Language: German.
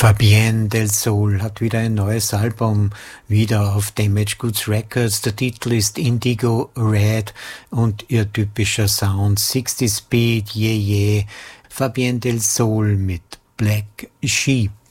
Fabienne Del Sol hat wieder ein neues Album, wieder auf Damage Goods Records. Der Titel ist Indigo Red und ihr typischer Sound 60 Speed, yeah yeah. Fabienne Del Sol mit Black Sheep.